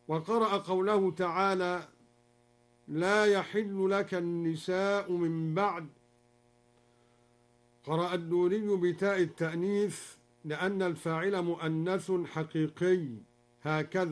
وقرأ قوله تعالى: لا يحل لك النساء من بعد. قرأ الدوري بتاء التأنيث لأن الفاعل مؤنث حقيقي هكذا.